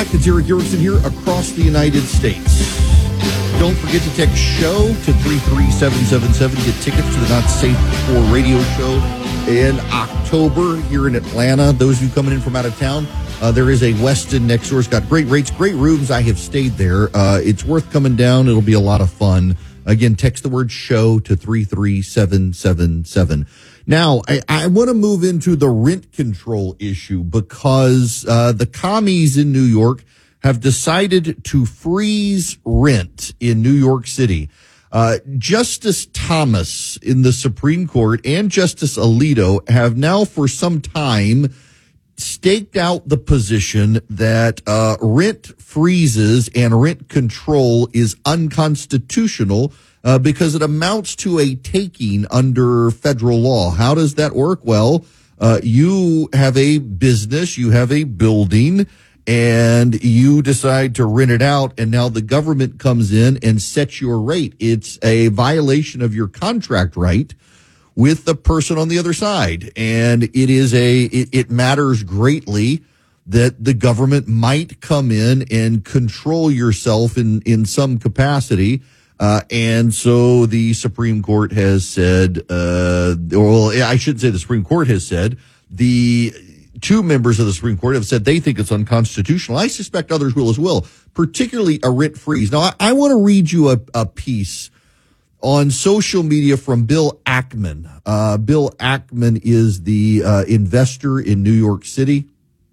back. It's Eric Erickson here across the United States. Don't forget to text SHOW to 33777 to get tickets to the Not Safe for Radio show in October here in Atlanta. Those of you coming in from out of town, there is a Westin next door. It's got great rates, great rooms. I have stayed there. It's worth coming down. It'll be a lot of fun. Again, text the word SHOW to 33777. Now, I want to move into the rent control issue because the commies in New York have decided to freeze rent in New York City. Justice Thomas in the Supreme Court and Justice Alito have now for some time staked out the position that rent freezes and rent control is unconstitutional because it amounts to a taking under federal law. How does that work? Well, you have a business, you have a building, and you decide to rent it out, and now the government comes in and sets your rate. It's a violation of your contract right with the person on the other side. And it matters greatly that the government might come in and control yourself in some capacity. And so the Supreme Court has said, I shouldn't say the Supreme Court has said, the two members of the Supreme Court have said they think it's unconstitutional. I suspect others will as well, particularly a rent freeze. Now, I want to read you a piece on social media from Bill Ackman. Bill Ackman is the investor in New York City.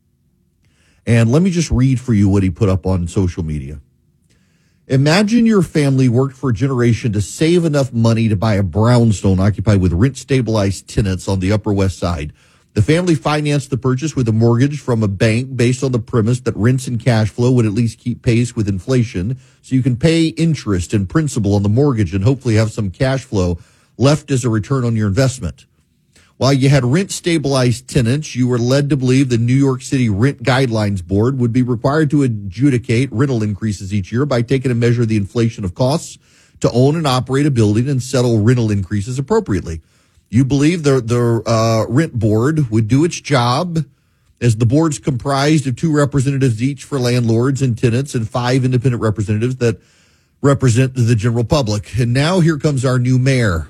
And let me just read for you what he put up on social media. Imagine your family worked for a generation to save enough money to buy a brownstone occupied with rent-stabilized tenants on the Upper West Side. The family financed the purchase with a mortgage from a bank based on the premise that rents and cash flow would at least keep pace with inflation, so you can pay interest and principal on the mortgage and hopefully have some cash flow left as a return on your investment. While you had rent-stabilized tenants, you were led to believe the New York City Rent Guidelines Board would be required to adjudicate rental increases each year by taking a measure of the inflation of costs to own and operate a building and settle rental increases appropriately. You believe the rent board would do its job, as the board's comprised of 2 representatives each for landlords and tenants and 5 independent representatives that represent the general public. And now here comes our new mayor.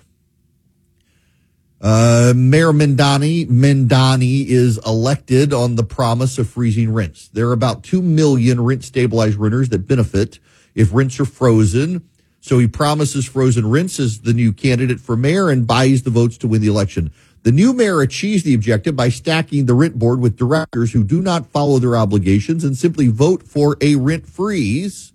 Mayor Mamdani is elected on the promise of freezing rents. There are about 2 million rent-stabilized renters that benefit if rents are frozen. So he promises frozen rents as the new candidate for mayor and buys the votes to win the election. The new mayor achieves the objective by stacking the rent board with directors who do not follow their obligations and simply vote for a rent freeze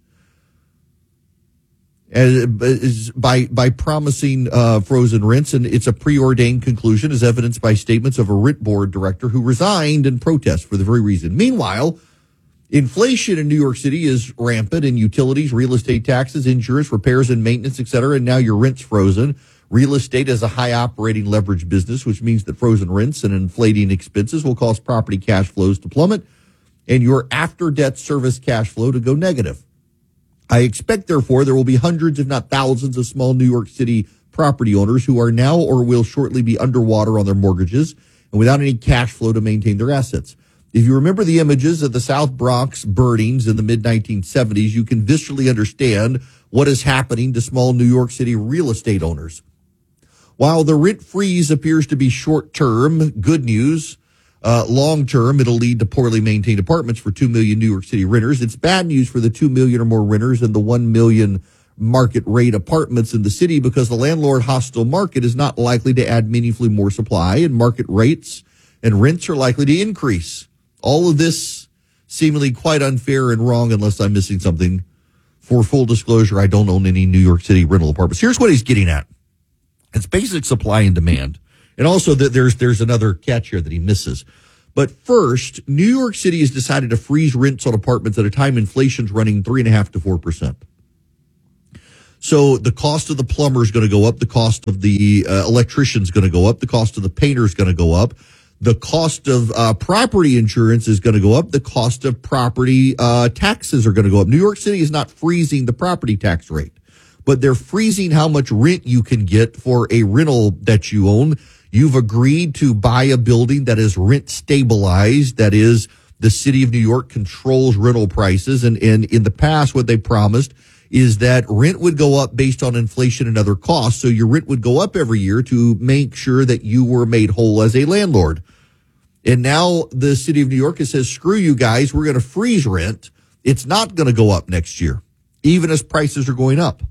by promising frozen rents. And it's a preordained conclusion as evidenced by statements of a rent board director who resigned in protest for the very reason. Meanwhile, inflation in New York City is rampant in utilities, real estate taxes, insurance, repairs and maintenance, et cetera. And now your rent's frozen. Real estate is a high operating leverage business, which means that frozen rents and inflating expenses will cause property cash flows to plummet and your after debt service cash flow to go negative. I expect, therefore, there will be hundreds, if not thousands, of small New York City property owners who are now or will shortly be underwater on their mortgages and without any cash flow to maintain their assets. If you remember the images of the South Bronx burnings in the mid-1970s, you can viscerally understand what is happening to small New York City real estate owners. While the rent freeze appears to be short-term, good news, long-term, it'll lead to poorly maintained apartments for 2 million New York City renters. It's bad news for the 2 million or more renters and the 1 million market rate apartments in the city because the landlord hostile market is not likely to add meaningfully more supply, and market rates and rents are likely to increase. All of this seemingly quite unfair and wrong unless I'm missing something. For full disclosure, I don't own any New York City rental apartments. Here's what he's getting at. It's basic supply and demand. And also that there's another catch here that he misses. But first, New York City has decided to freeze rents on apartments at a time inflation's running 3.5% to 4%. So the cost of the plumber is going to go up. The cost of the electrician is going to go up. The cost of the painter is going to go up. The cost of property insurance is going to go up. The cost of property taxes are going to go up. New York City is not freezing the property tax rate, but they're freezing how much rent you can get for a rental that you own. You've agreed to buy a building that is rent stabilized, that is, The city of New York controls rental prices. And in the past, what they promised is that rent would go up based on inflation and other costs. So your rent would go up every year to make sure that you were made whole as a landlord. And now the city of New York says, screw you guys, we're going to freeze rent. It's not going to go up next year, even as prices are going up.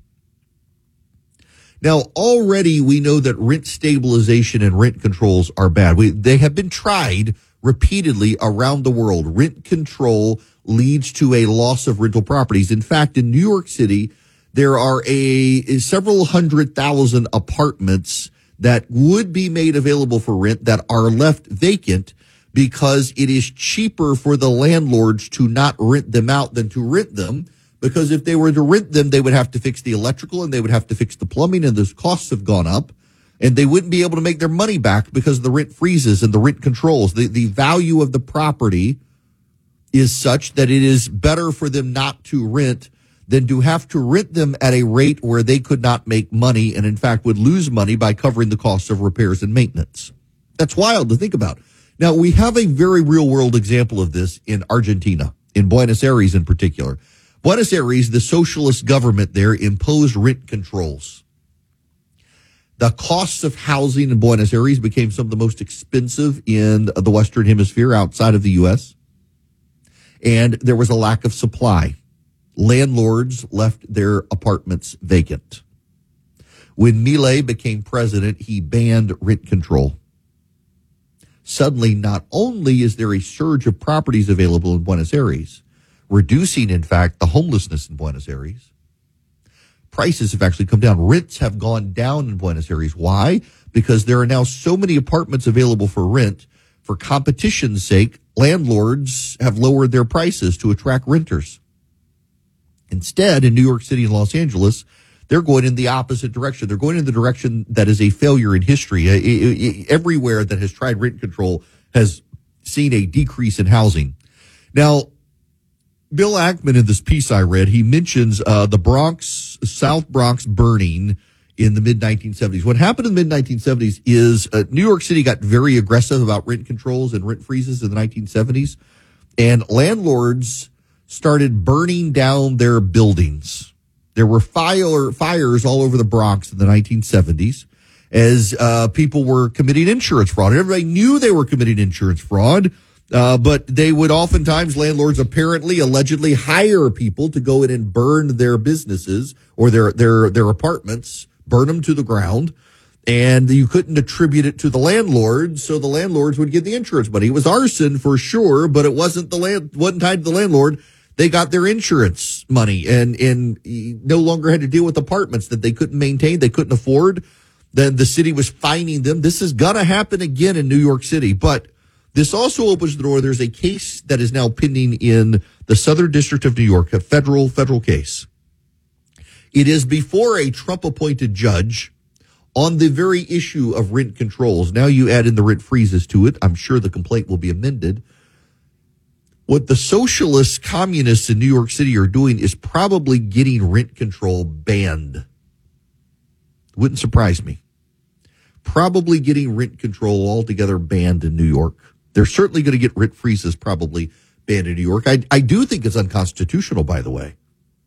Now, already we know that rent stabilization and rent controls are bad. They have been tried repeatedly around the world. Rent control leads to a loss of rental properties. In fact, in New York City, there are several 100,000 apartments that would be made available for rent that are left vacant because it is cheaper for the landlords to not rent them out than to rent them. Because if they were to rent them, they would have to fix the electrical and they would have to fix the plumbing, and those costs have gone up. And they wouldn't be able to make their money back because the rent freezes and the rent controls. The value of the property is such that it is better for them not to rent than to have to rent them at a rate where they could not make money and, in fact, would lose money by covering the costs of repairs and maintenance. That's wild to think about. Now, we have a very real-world example of this in Argentina, in Buenos Aires in particular. Buenos Aires, the socialist government there, imposed rent controls. The costs of housing in Buenos Aires became some of the most expensive in the Western Hemisphere outside of the U.S., and there was a lack of supply. Landlords left their apartments vacant. When Milei became president, he banned rent control. Suddenly, not only is there a surge of properties available in Buenos Aires, reducing, in fact, the homelessness in Buenos Aires, prices have actually come down. Rents have gone down in Buenos Aires. Why? Because there are now so many apartments available for rent. For competition's sake, landlords have lowered their prices to attract renters. Instead, in New York City and Los Angeles, they're going in the opposite direction. They're going in the direction that is a failure in history. Everywhere that has tried rent control has seen a decrease in housing. Now, Bill Ackman, in this piece I read, he mentions the Bronx, South Bronx burning in the mid-1970s. What happened in the mid-1970s is New York City got very aggressive about rent controls and rent freezes in the 1970s, and landlords started burning down their buildings. There were fires all over the Bronx in the 1970s as people were committing insurance fraud. Everybody knew they were committing insurance fraud, but they would oftentimes, landlords apparently, allegedly hire people to go in and burn their businesses or their apartments, burn them to the ground, and you couldn't attribute it to the landlords, so the landlords would get the insurance money. It was arson for sure, but it wasn't tied to the landlord. They got their insurance money and no longer had to deal with apartments that they couldn't maintain, they couldn't afford. Then the city was fining them. This is going to happen again in New York City. But this also opens the door. There's a case that is now pending in the Southern District of New York, a federal case. It is before a Trump-appointed judge on the very issue of rent controls. Now you add in the rent freezes to it. I'm sure the complaint will be amended. What the socialist communists in New York City are doing is probably getting rent control banned. Wouldn't surprise me. Probably getting rent control altogether banned in New York. They're certainly going to get rent freezes probably banned in New York. I do think it's unconstitutional, by the way.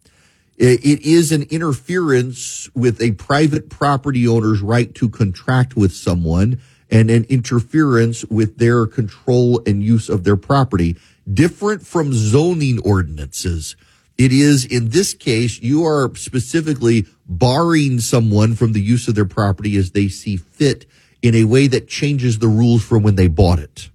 It is an interference with a private property owner's right to contract with someone and an interference with their control and use of their property. Different from zoning ordinances. It is, in this case, you are specifically barring someone from the use of their property as they see fit in a way that changes the rules from when they bought it.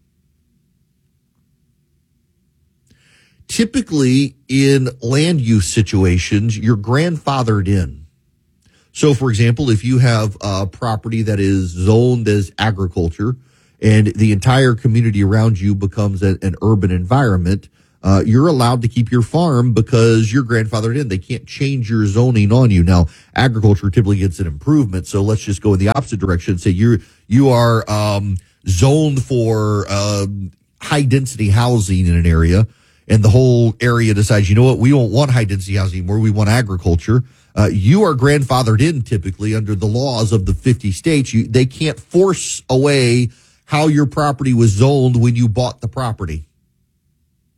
Typically, in land use situations, you're grandfathered in. So, for example, if you have a property that is zoned as agriculture, and the entire community around you becomes an urban environment, you're allowed to keep your farm because you're grandfathered in. They can't change your zoning on you. Now, agriculture typically gets an improvement, so let's just go in the opposite direction and say you are zoned for high-density housing in an area, and the whole area decides, you know what, we don't want high-density housing anymore, we want agriculture. You are grandfathered in typically under the laws of the 50 states. They can't force away how your property was zoned when you bought the property.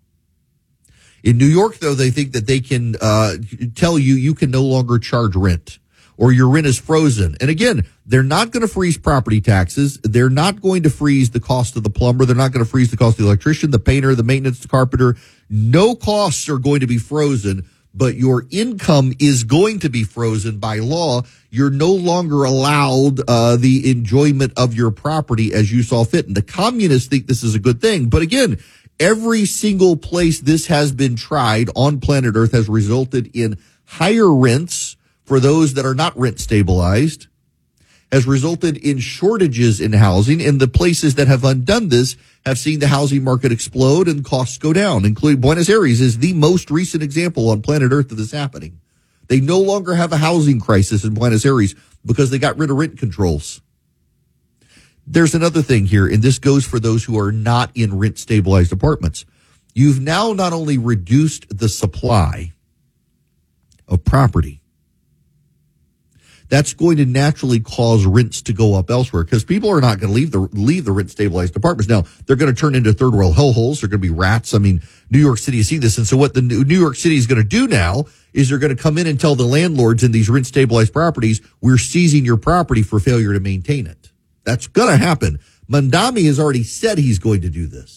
In New York, though, they think that they can tell you can no longer charge rent or your rent is frozen. And again, they're not going to freeze property taxes. They're not going to freeze the cost of the plumber. They're not going to freeze the cost of the electrician, the painter, the maintenance, the carpenter. No costs are going to be frozen, but your income is going to be frozen by law. You're no longer allowed the enjoyment of your property as you saw fit. And the communists think this is a good thing. But again, every single place this has been tried on planet Earth has resulted in higher rents for those that are not rent stabilized, has resulted in shortages in housing, and the places that have undone this have seen the housing market explode and costs go down, including Buenos Aires is the most recent example on planet Earth of this happening. They no longer have a housing crisis in Buenos Aires because they got rid of rent controls. There's another thing here, and this goes for those who are not in rent stabilized apartments. You've now not only reduced the supply of property, that's going to naturally cause rents to go up elsewhere because people are not going to leave the rent stabilized apartments. Now, they're going to turn into third world hellholes. They're going to be rats. I mean, New York City, you see this. And so what the New York City is going to do now is they're going to come in and tell the landlords in these rent stabilized properties, we're seizing your property for failure to maintain it. That's going to happen. Mandami has already said he's going to do this.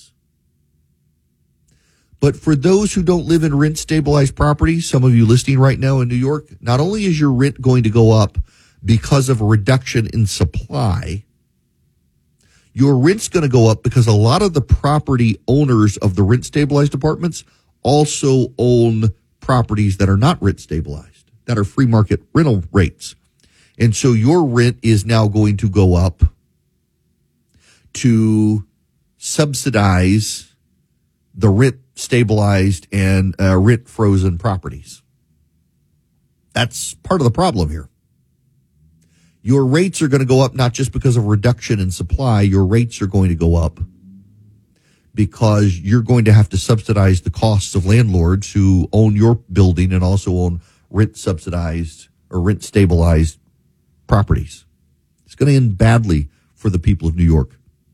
But for those who don't live in rent stabilized properties, some of you listening right now in New York, not only is your rent going to go up because of a reduction in supply, your rent's going to go up because a lot of the property owners of the rent stabilized apartments also own properties that are not rent stabilized, that are free market rental rates. And so your rent is now going to go up to subsidize the rent stabilized and rent frozen properties. That's part of the problem here. Your rates are going to go up not just because of reduction in supply. Your rates are going to go up because you're going to have to subsidize the costs of landlords who own your building and also own rent subsidized or rent stabilized properties. It's going to end badly for the people of New York.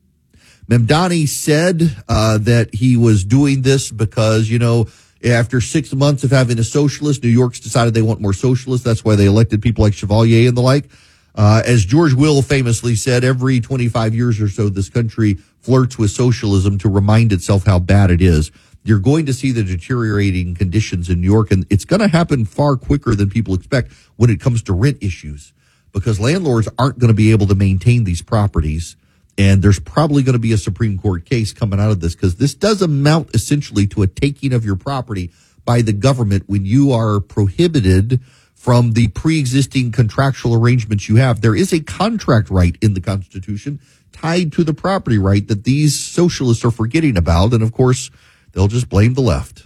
Mamdani said that he was doing this because, after 6 months of having a socialist, New York's decided they want more socialists. That's why they elected people like Chevalier and the like. As George Will famously said, every 25 years or so, this country flirts with socialism to remind itself how bad it is. You're going to see the deteriorating conditions in New York, and it's going to happen far quicker than people expect when it comes to rent issues, because landlords aren't going to be able to maintain these properties. And there's probably going to be a Supreme Court case coming out of this because this does amount essentially to a taking of your property by the government when you are prohibited from the pre-existing contractual arrangements you have. There is a contract right in the Constitution tied to the property right that these socialists are forgetting about. And of course, they'll just blame the left.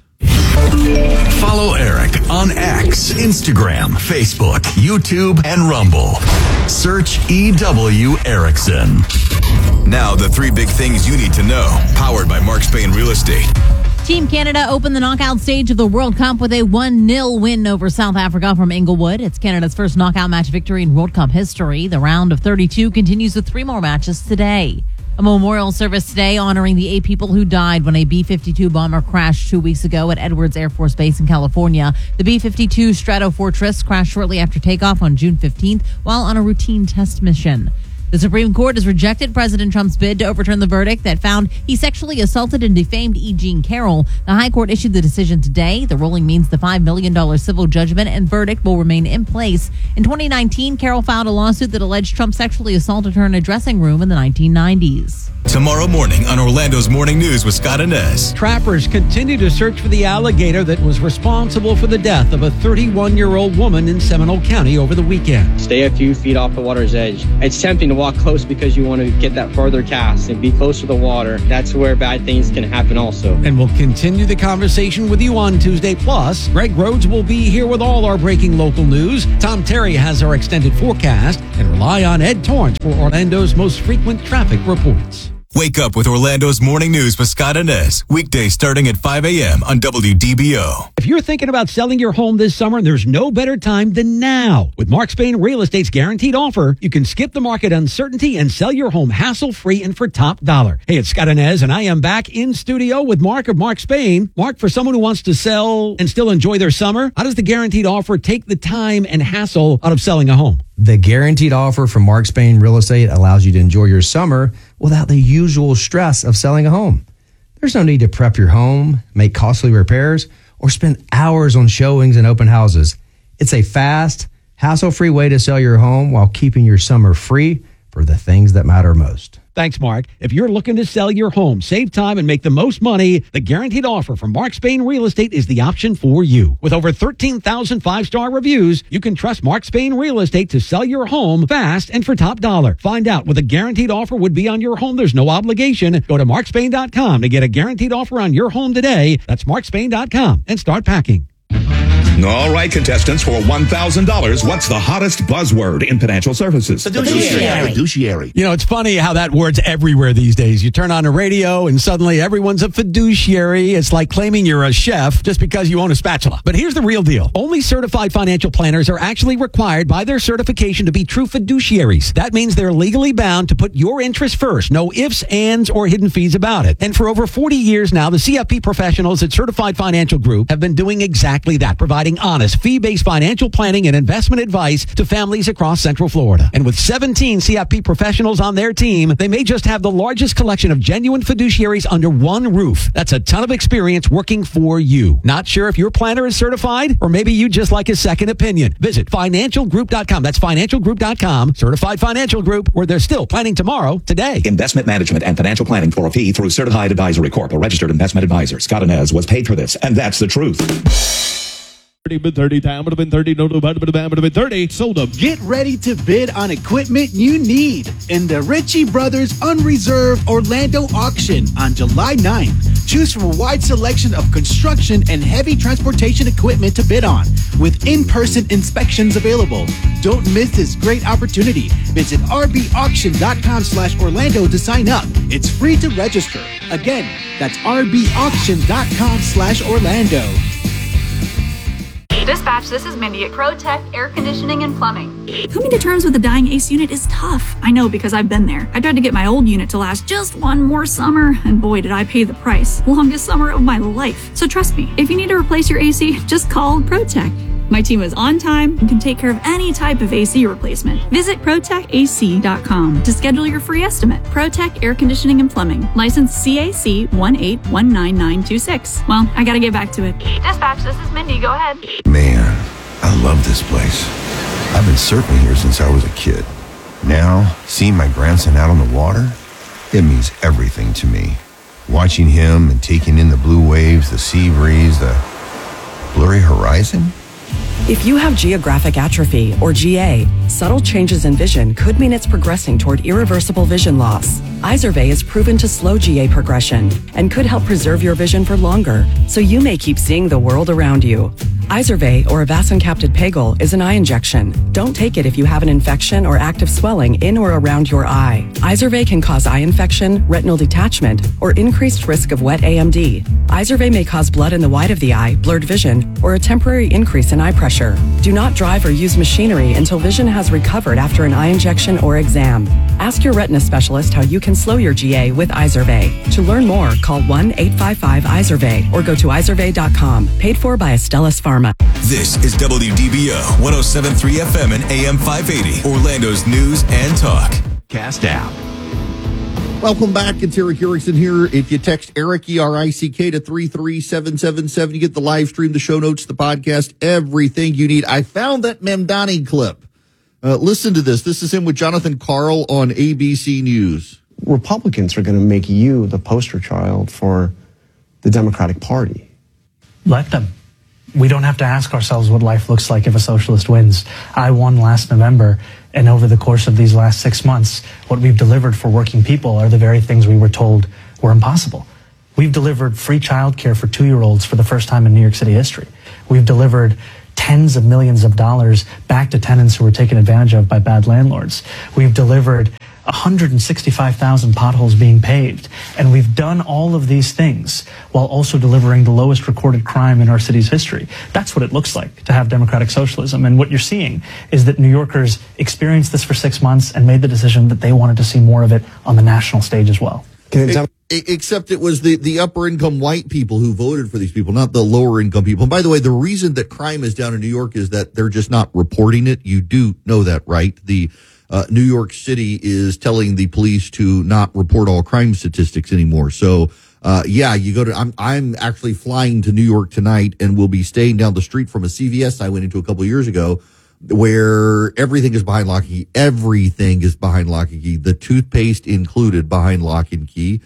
Follow Eric on X, Instagram, Facebook, YouTube, and Rumble. Search EW Erickson. Now, the three big things you need to know. Powered by Mark Spain Real Estate. Team Canada opened the knockout stage of the World Cup with a 1-0 win over South Africa from Inglewood. It's Canada's first knockout match victory in World Cup history. The round of 32 continues with 3 more matches today. A memorial service today honoring the 8 people who died when a B-52 bomber crashed 2 weeks ago at Edwards Air Force Base in California. The B-52 Stratofortress crashed shortly after takeoff on June 15th while on a routine test mission. The Supreme Court has rejected President Trump's bid to overturn the verdict that found he sexually assaulted and defamed E. Jean Carroll. The High Court issued the decision today. The ruling means the $5 million civil judgment and verdict will remain in place. In 2019, Carroll filed a lawsuit that alleged Trump sexually assaulted her in a dressing room in the 1990s. Tomorrow morning on Orlando's Morning News with Scott Inez. Trappers continue to search for the alligator that was responsible for the death of a 31-year-old woman in Seminole County over the weekend. Stay a few feet off the water's edge. It's tempting to walk close because you want to get that farther cast and be close to the water. That's where bad things can happen also. And we'll continue the conversation with you on Tuesday. Plus, Greg Rhodes will be here with all our breaking local news. Tom Terry has our extended forecast, and rely on Ed Torrance for Orlando's most frequent traffic reports. Wake up with Orlando's morning news with Scott Inez. Weekdays starting at 5 a.m. on WDBO. If you're thinking about selling your home this summer, there's no better time than now. With Mark Spain Real Estate's guaranteed offer, you can skip the market uncertainty and sell your home hassle-free and for top dollar. Hey, it's Scott Inez, and I am back in studio with Mark of Mark Spain. Mark, for someone who wants to sell and still enjoy their summer, how does the guaranteed offer take the time and hassle out of selling a home? The guaranteed offer from Mark Spain Real Estate allows you to enjoy your summer without the usual stress of selling a home. There's no need to prep your home, make costly repairs, or spend hours on showings and open houses. It's a fast, hassle-free way to sell your home while keeping your summer free for the things that matter most. Thanks, Mark. If you're looking to sell your home, save time, and make the most money, the guaranteed offer from Mark Spain Real Estate is the option for you. With over 13,000 five-star reviews, you can trust Mark Spain Real Estate to sell your home fast and for top dollar. Find out what a guaranteed offer would be on your home. There's no obligation. Go to markspain.com to get a guaranteed offer on your home today. That's markspain.com and start packing. All right, contestants, for $1,000, what's the hottest buzzword in financial services? Fiduciary. You know, it's funny how that word's everywhere these days. You turn on the radio and suddenly everyone's a fiduciary. It's like claiming you're a chef just because you own a spatula. But here's the real deal. Only certified financial planners are actually required by their certification to be true fiduciaries. That means they're legally bound to put your interest first. No ifs, ands, or hidden fees about it. And for over 40 years now, the CFP professionals at Certified Financial Group have been doing exactly that, providing honest, fee-based financial planning and investment advice to families across Central Florida. And with 17 CFP professionals on their team, they may just have the largest collection of genuine fiduciaries under one roof. That's a ton of experience working for you. Not sure if your planner is certified, or maybe you just like a second opinion. Visit financialgroup.com. That's financialgroup.com. Certified Financial Group, where they're still planning tomorrow, today. Investment management and financial planning for a fee through Certified Advisory Corp., a registered investment advisor. Scott Inez was paid for this, and that's the truth. 30 time would have been 30, no, would have been 30, sold them. Get ready to bid on equipment you need in the Ritchie Brothers Unreserved Orlando auction on July 9th. Choose from a wide selection of construction and heavy transportation equipment to bid on, with in-person inspections available. Don't miss this great opportunity. Visit rbauction.com/Orlando to sign up. It's free to register. Again, that's rbauction.com/Orlando. Dispatch, this is Mindy at ProTech Air Conditioning and Plumbing. Coming to terms with a dying AC unit is tough. I know because I've been there. I tried to get my old unit to last just one more summer, and boy, did I pay the price. Longest summer of my life. So trust me, if you need to replace your AC, just call ProTech. My team is on time and can take care of any type of AC replacement. Visit ProTechAC.com to schedule your free estimate. ProTech Air Conditioning and Plumbing. License CAC 1819926. Well, I gotta get back to it. Dispatch, this is Mindy. Go ahead. Man, I love this place. I've been surfing here since I was a kid. Now, seeing my grandson out on the water, it means everything to me. Watching him and taking in the blue waves, the sea breeze, the blurry horizon. If you have geographic atrophy, or GA, subtle changes in vision could mean it's progressing toward irreversible vision loss. Izervay is proven to slow GA progression and could help preserve your vision for longer, so you may keep seeing the world around you. Izervay, or avacincaptad pegol, is an eye injection. Don't take it if you have an infection or active swelling in or around your eye. Izervay can cause eye infection, retinal detachment, or increased risk of wet AMD. Izervay may cause blood in the white of the eye, blurred vision, or a temporary increase in eye pressure. Do not drive or use machinery until vision has recovered after an eye injection or exam. Ask your retina specialist how you can slow your GA with Izervay. To learn more, call 1-855-IZERVAY or go to izervay.com. Paid for by Astellas Pharma. This is WDBO 107.3 FM and AM 580, Orlando's news and talk. Cast app. Welcome back. It's Eric Erickson here. If you text Eric, E-R-I-C-K, to 33777, you get the live stream, the show notes, the podcast, everything you need. I found that Mamdani clip. Listen to this. This is him with Jonathan Karl on ABC News. Republicans are going to make you the poster child for the Democratic Party. Let them. We don't have to ask ourselves what life looks like if a socialist wins. I won last November, and over the course of these last 6 months, what we've delivered for working people are the very things we were told were impossible. We've delivered free childcare for 2-year-olds for the first time in New York City history. We've delivered tens of millions of dollars back to tenants who were taken advantage of by bad landlords. We've delivered 165,000 potholes being paved. And we've done all of these things while also delivering the lowest recorded crime in our city's history. That's what it looks like to have democratic socialism. And what you're seeing is that New Yorkers experienced this for 6 months and made the decision that they wanted to see more of it on the national stage as well. Except it was the upper income white people who voted for these people, not the lower income people. And by the way, the reason that crime is down in New York is that they're just not reporting it. You do know that, right? The New York City is telling the police to not report all crime statistics anymore. So, you go to, I'm actually flying to New York tonight and will be staying down the street from a CVS I went into a couple of years ago where everything is behind lock and key. Everything is behind lock and key. The toothpaste included behind lock and key.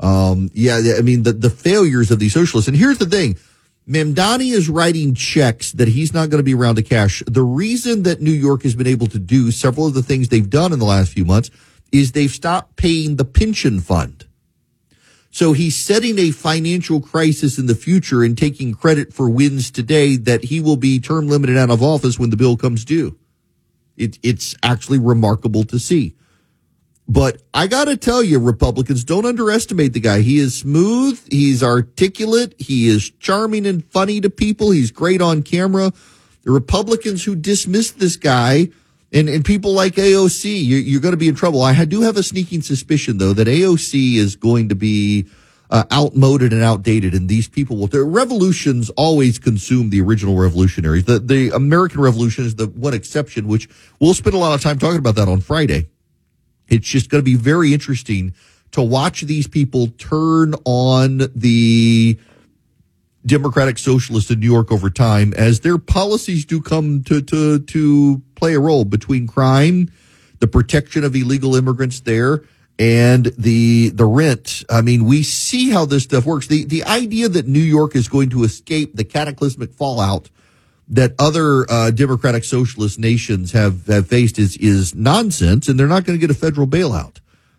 The failures of these socialists. And here's the thing. Mamdani is writing checks that he's not going to be around to cash. The reason that New York has been able to do several of the things they've done in the last few months is they've stopped paying the pension fund. So he's setting a financial crisis in the future and taking credit for wins today that he will be term limited out of office when the bill comes due. It's actually remarkable to see. But I got to tell you, Republicans, don't underestimate the guy. He is smooth. He's articulate. He is charming and funny to people. He's great on camera. The Republicans who dismiss this guy and people like AOC, you're going to be in trouble. I do have a sneaking suspicion, though, that AOC is going to be outmoded and outdated, and these people will. The revolutions always consume the original revolutionaries. The American Revolution is the one exception, which we'll spend a lot of time talking about that on Friday. It's just going to be very interesting to watch these people turn on the Democratic Socialists in New York over time as their policies do come to play a role between crime, the protection of illegal immigrants there, and the rent. I mean, we see how this stuff works. The idea that New York is going to escape the cataclysmic fallout that other democratic socialist nations have faced is nonsense, and they're not going to get a federal bailout.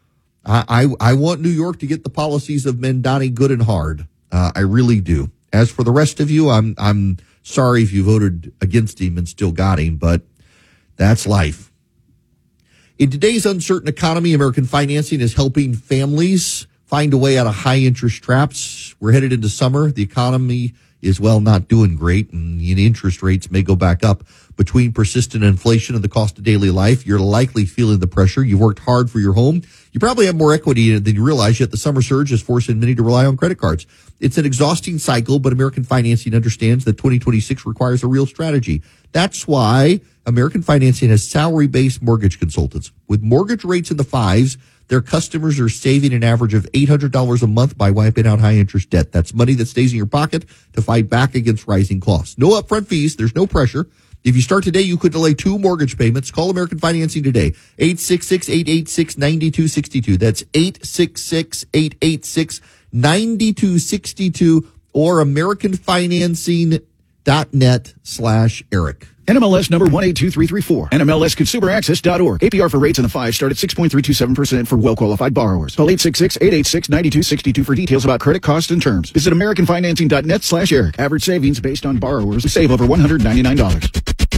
I want New York to get the policies of Mamdani good and hard. I really do. As for the rest of you, I'm sorry if you voted against him and still got him, but that's life. In today's uncertain economy, American Financing is helping families find a way out of high interest traps. We're headed into summer. The economy is, not doing great, and interest rates may go back up. Between persistent inflation and the cost of daily life, you're likely feeling the pressure. You've worked hard for your home. You probably have more equity in it than you realize, yet the summer surge is forcing many to rely on credit cards. It's an exhausting cycle, but American Financing understands that 2026 requires a real strategy. That's why American Financing has salary-based mortgage consultants. With mortgage rates in the fives, their customers are saving an average of $800 a month by wiping out high-interest debt. That's money that stays in your pocket to fight back against rising costs. No upfront fees. There's no pressure. If you start today, you could delay 2 mortgage payments. Call American Financing today. 866-886-9262. That's 866-886-9262 or AmericanFinancing.net/Eric. NMLS number 182334. NMLSConsumerAccess.org. APR for rates in the 5 start at 6.327% for well-qualified borrowers. Call 866-886-9262 for details about credit costs and terms. Visit AmericanFinancing.net/Eric. Average savings based on borrowers who save over $199.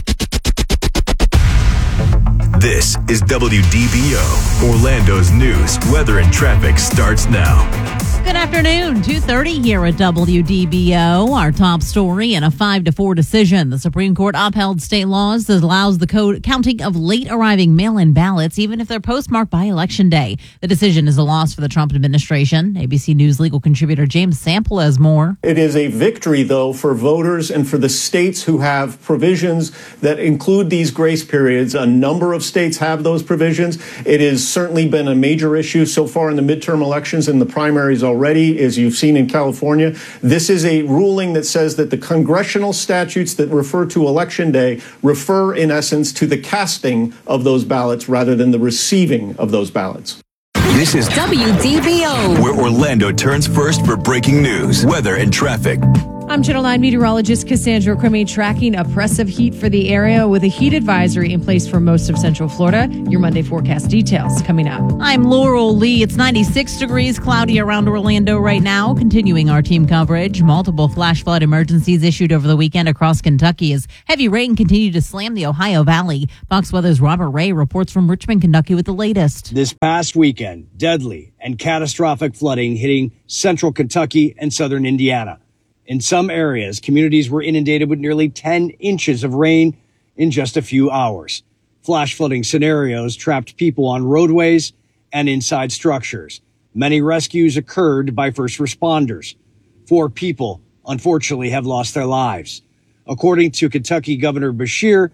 This is WDBO. Orlando's news, weather, and traffic starts now. Good afternoon, 2:30 here at WDBO. Our top story in a 5-4 decision. The Supreme Court upheld state laws that allows the counting of late arriving mail-in ballots, even if they're postmarked by Election Day. The decision is a loss for the Trump administration. ABC News legal contributor James Sample has more. It is a victory, though, for voters and for the states who have provisions that include these grace periods. A number of states have those provisions. It has certainly been a major issue so far in the midterm elections and the primaries already, as you've seen in California. This is a ruling that says that the congressional statutes that refer to Election Day refer, in essence, to the casting of those ballots rather than the receiving of those ballots. This is WDBO, where Orlando turns first for breaking news, weather, and traffic. I'm Channel 9 meteorologist Cassandra Crimi, tracking oppressive heat for the area with a heat advisory in place for most of Central Florida. Your Monday forecast details coming up. I'm Laurel Lee. It's 96 degrees, cloudy around Orlando right now. Continuing our team coverage, multiple flash flood emergencies issued over the weekend across Kentucky as heavy rain continued to slam the Ohio Valley. Fox Weather's Robert Ray reports from Richmond, Kentucky with the latest. This past weekend, deadly and catastrophic flooding hitting central Kentucky and southern Indiana. In some areas, communities were inundated with nearly 10 inches of rain in just a few hours. Flash flooding scenarios trapped people on roadways and inside structures. Many rescues occurred by first responders. 4 people, unfortunately, have lost their lives. According to Kentucky Governor Beshear,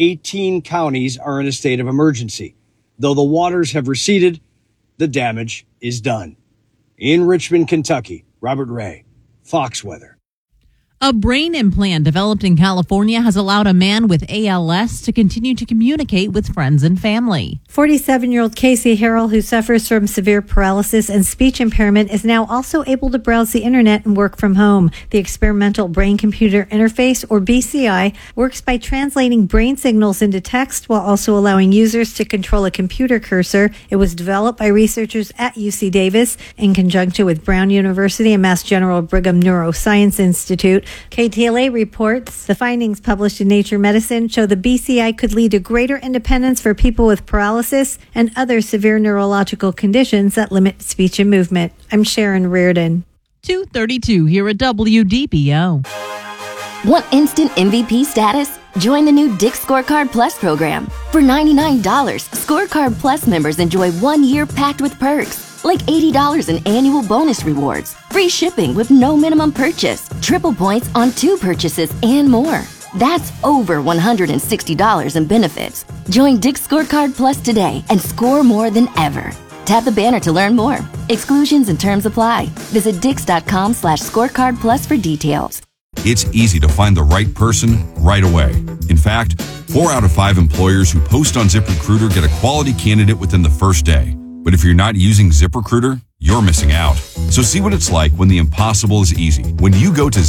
18 counties are in a state of emergency. Though the waters have receded, the damage is done. In Richmond, Kentucky, Robert Ray, Fox Weather. A brain implant developed in California has allowed a man with ALS to continue to communicate with friends and family. 47-year-old Casey Harrell, who suffers from severe paralysis and speech impairment, is now also able to browse the internet and work from home. The experimental brain-computer interface, or BCI, works by translating brain signals into text while also allowing users to control a computer cursor. It was developed by researchers at UC Davis in conjunction with Brown University and Mass General Brigham Neuroscience Institute. KTLA reports the findings published in Nature Medicine show the BCI could lead to greater independence for people with paralysis and other severe neurological conditions that limit speech and movement. I'm Sharon Reardon. 2:32 here at WDBO. Want instant MVP status? Join the new Dick's Scorecard Plus program. For $99, Scorecard Plus members enjoy 1 year packed with perks, like $80 in annual bonus rewards, free shipping with no minimum purchase, triple points on 2 purchases, and more. That's over $160 in benefits. Join Dick's Scorecard Plus today and score more than ever. Tap the banner to learn more. Exclusions and terms apply. Visit Dix.com/scorecard plus for details. It's easy to find the right person right away. In fact, 4 out of 5 employers who post on ZipRecruiter get a quality candidate within the first day. But if you're not using ZipRecruiter, you're missing out. So see what it's like when the impossible is easy. When you go to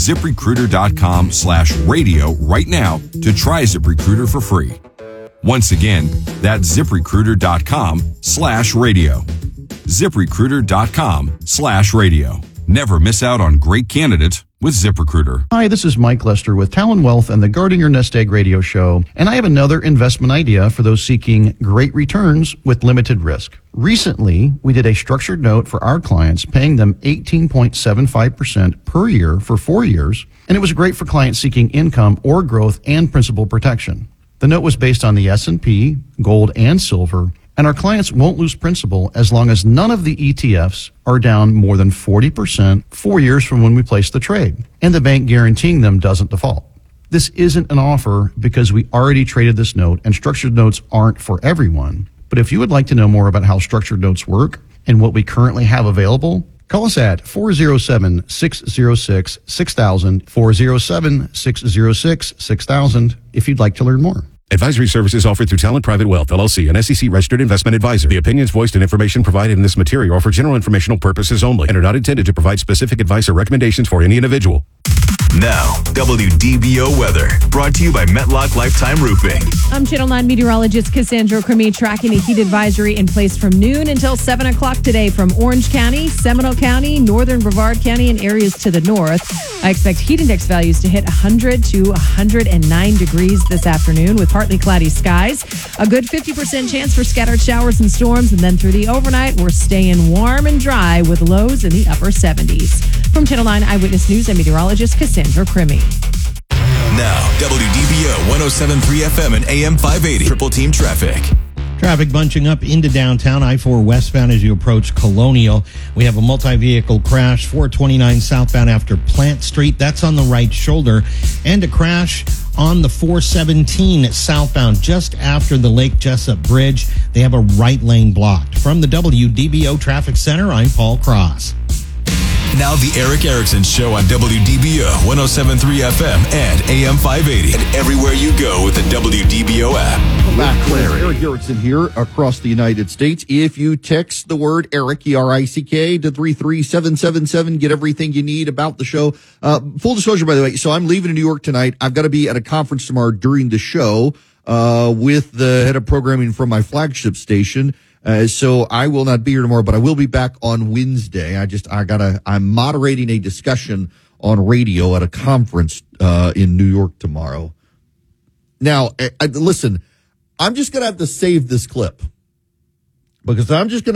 ZipRecruiter.com/radio right now to try ZipRecruiter for free. Once again, that's ZipRecruiter.com/radio. ZipRecruiter.com/radio. Never miss out on great candidates with ZipRecruiter. Hi, this is Mike Lester with Talon Wealth and the Guarding Your Nest Egg radio show, and I have another investment idea for those seeking great returns with limited risk. Recently, we did a structured note for our clients, paying them 18.75% per year for 4 years, and it was great for clients seeking income or growth and principal protection. The note was based on the S&P, gold, and silver, and our clients won't lose principal as long as none of the ETFs are down more than 40% 4 years from when we place the trade, and the bank guaranteeing them doesn't default. This isn't an offer because we already traded this note, and structured notes aren't for everyone. But if you would like to know more about how structured notes work and what we currently have available, call us at 407-606-6000, 407-606-6000 if you'd like to learn more. Advisory services offered through Talent Private Wealth, LLC, an SEC-registered investment advisor. The opinions voiced and information provided in this material are for general informational purposes only and are not intended to provide specific advice or recommendations for any individual. Now, WDBO weather, brought to you by Metlock Lifetime Roofing. I'm Channel 9 meteorologist Cassandra Crimi, tracking a heat advisory in place from noon until 7 o'clock today from Orange County, Seminole County, northern Brevard County, and areas to the north. I expect heat index values to hit 100 to 109 degrees this afternoon with partly cloudy skies. A good 50% chance for scattered showers and storms, and then through the overnight, we're staying warm and dry with lows in the upper 70s. From Channel 9 Eyewitness News, I'm meteorologist Cassandra Crimi. Now, WDBO 107.3 FM and AM 580. Triple Team Traffic. Traffic bunching up into downtown I-4 westbound as you approach Colonial. We have a multi-vehicle crash, 429 southbound after Plant Street. That's on the right shoulder. And a crash on the 417 southbound just after the Lake Jessup Bridge. They have a right lane blocked. From the WDBO Traffic Center, I'm Paul Cross. Now the Eric Erickson Show on WDBO 107.3 FM and AM 580. And everywhere you go with the WDBO app. back. Eric Erickson here across the United States. If you text the word Eric, E-R-I-C-K, to 33777, get everything you need about the show. Full disclosure, by the way, so I'm leaving in New York tonight. I've got to be at a conference tomorrow during the show with the head of programming from my flagship station. So I will not be here tomorrow, but I will be back on Wednesday. I'm moderating a discussion on radio at a conference in New York tomorrow. Now, listen, I'm just going to have to save this clip because I'm just going to